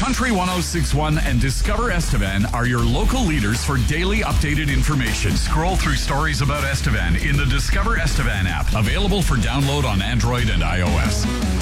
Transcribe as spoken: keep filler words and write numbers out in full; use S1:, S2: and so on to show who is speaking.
S1: Country one oh six point one and Discover Estevan are your local leaders for daily updated information. Scroll through stories about Estevan in the Discover Estevan app, available for download on Android and iOS.